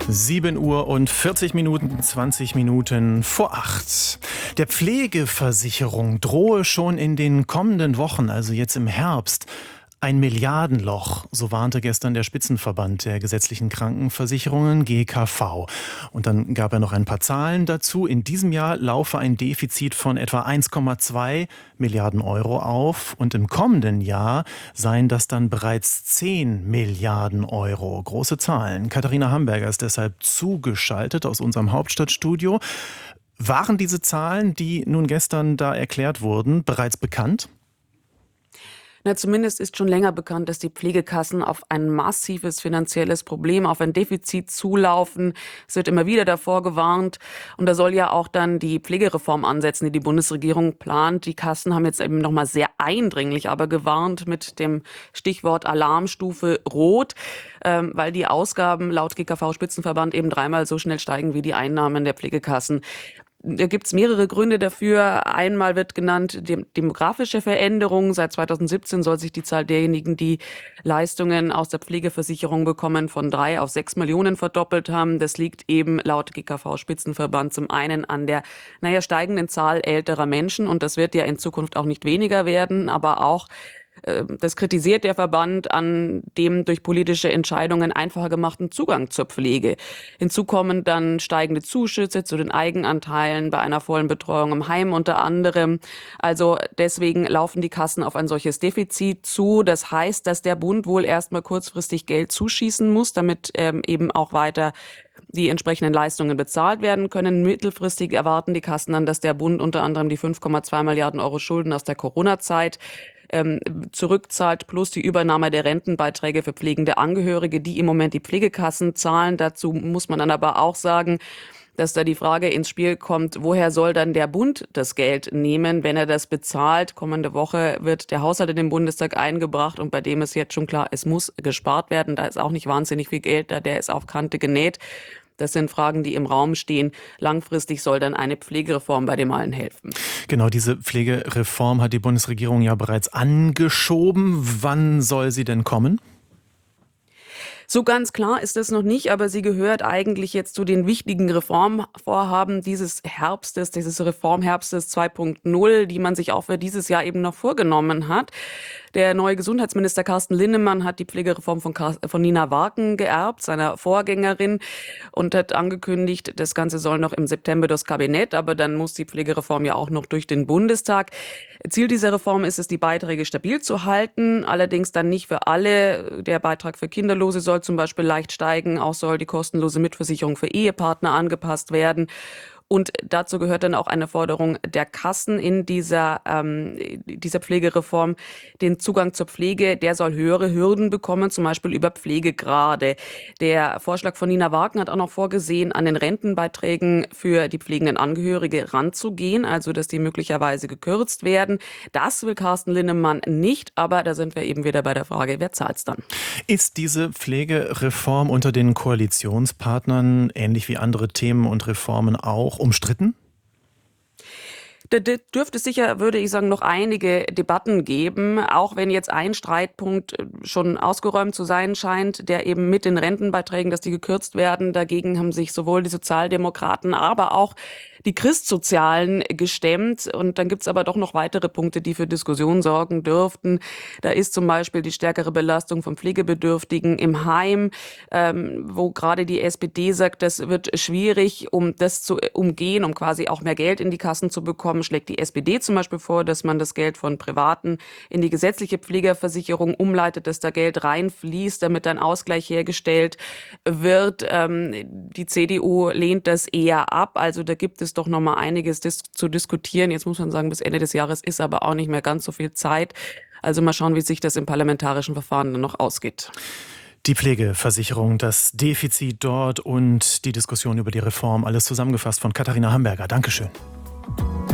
7 Uhr und 40 Minuten, 20 Minuten vor 8. Der Pflegeversicherung drohe schon in den kommenden Wochen, also jetzt im Herbst, ein Milliardenloch, so warnte gestern der Spitzenverband der gesetzlichen Krankenversicherungen GKV. Und dann gab er noch ein paar Zahlen dazu. In diesem Jahr laufe ein Defizit von etwa 1,2 Milliarden Euro auf und im kommenden Jahr seien das dann bereits 10 Milliarden Euro. Große Zahlen. Katharina Hamburger ist deshalb zugeschaltet aus unserem Hauptstadtstudio. Waren diese Zahlen, die nun gestern da erklärt wurden, bereits bekannt? Na, zumindest ist schon länger bekannt, dass die Pflegekassen auf ein massives finanzielles Problem, auf ein Defizit zulaufen. Es wird immer wieder davor gewarnt. Und da soll ja auch dann die Pflegereform ansetzen, die die Bundesregierung plant. Die Kassen haben jetzt eben nochmal sehr eindringlich aber gewarnt mit dem Stichwort Alarmstufe Rot, weil die Ausgaben laut GKV-Spitzenverband eben dreimal so schnell steigen wie die Einnahmen der Pflegekassen. Da gibt es mehrere Gründe dafür. Einmal wird genannt demografische Veränderungen. Seit 2017 soll sich die Zahl derjenigen, die Leistungen aus der Pflegeversicherung bekommen, von 3 auf 6 Millionen verdoppelt haben. Das liegt eben laut GKV-Spitzenverband zum einen an der steigenden Zahl älterer Menschen. Und das wird ja in Zukunft auch nicht weniger werden, aber auch das kritisiert der Verband an dem durch politische Entscheidungen einfacher gemachten Zugang zur Pflege. Hinzu kommen dann steigende Zuschüsse zu den Eigenanteilen bei einer vollen Betreuung im Heim unter anderem. Also deswegen laufen die Kassen auf ein solches Defizit zu. Das heißt, dass der Bund wohl erstmal kurzfristig Geld zuschießen muss, damit eben auch weiter die entsprechenden Leistungen bezahlt werden können. Mittelfristig erwarten die Kassen dann, dass der Bund unter anderem die 5,2 Milliarden Euro Schulden aus der Corona-Zeit zurückzahlt, plus die Übernahme der Rentenbeiträge für pflegende Angehörige, die im Moment die Pflegekassen zahlen. Dazu muss man dann aber auch sagen, dass da die Frage ins Spiel kommt, woher soll dann der Bund das Geld nehmen, wenn er das bezahlt? Kommende Woche wird der Haushalt in den Bundestag eingebracht und bei dem ist jetzt schon klar, es muss gespart werden. Da ist auch nicht wahnsinnig viel Geld da, der ist auf Kante genäht. Das sind Fragen, die im Raum stehen. Langfristig soll dann eine Pflegereform bei dem allen helfen. Genau, diese Pflegereform hat die Bundesregierung ja bereits angeschoben. Wann soll sie denn kommen? So ganz klar ist es noch nicht, aber sie gehört eigentlich jetzt zu den wichtigen Reformvorhaben dieses Herbstes, dieses Reformherbstes 2.0, die man sich auch für dieses Jahr eben noch vorgenommen hat. Der neue Gesundheitsminister Carsten Linnemann hat die Pflegereform von Nina Warken geerbt, seiner Vorgängerin, und hat angekündigt, das Ganze soll noch im September durchs Kabinett, aber dann muss die Pflegereform ja auch noch durch den Bundestag. Ziel dieser Reform ist es, die Beiträge stabil zu halten, allerdings dann nicht für alle. Der Beitrag für Kinderlose soll zum Beispiel leicht steigen, auch soll die kostenlose Mitversicherung für Ehepartner angepasst werden. Und dazu gehört dann auch eine Forderung der Kassen in dieser Pflegereform. Den Zugang zur Pflege, der soll höhere Hürden bekommen, zum Beispiel über Pflegegrade. Der Vorschlag von Nina Warken hat auch noch vorgesehen, an den Rentenbeiträgen für die pflegenden Angehörige ranzugehen, also dass die möglicherweise gekürzt werden. Das will Carsten Linnemann nicht, aber da sind wir eben wieder bei der Frage, wer zahlt's dann? Ist diese Pflegereform unter den Koalitionspartnern, ähnlich wie andere Themen und Reformen auch, umstritten? Da dürfte es sicher, würde ich sagen, noch einige Debatten geben, auch wenn jetzt ein Streitpunkt schon ausgeräumt zu sein scheint, der eben mit den Rentenbeiträgen, dass die gekürzt werden. Dagegen haben sich sowohl die Sozialdemokraten, aber auch die Christsozialen gestemmt. Und dann gibt's aber doch noch weitere Punkte, die für Diskussionen sorgen dürften. Da ist zum Beispiel die stärkere Belastung von Pflegebedürftigen im Heim, wo gerade die SPD sagt, das wird schwierig, um das zu umgehen, um quasi auch mehr Geld in die Kassen zu bekommen, schlägt die SPD zum Beispiel vor, dass man das Geld von Privaten in die gesetzliche Pflegeversicherung umleitet, dass da Geld reinfließt, damit ein Ausgleich hergestellt wird. Die CDU lehnt das eher ab. Also da gibt es doch noch mal einiges zu diskutieren. Jetzt muss man sagen, bis Ende des Jahres ist aber auch nicht mehr ganz so viel Zeit. Also mal schauen, wie sich das im parlamentarischen Verfahren dann noch ausgeht. Die Pflegeversicherung, das Defizit dort und die Diskussion über die Reform, alles zusammengefasst von Katharina Hamburger. Dankeschön.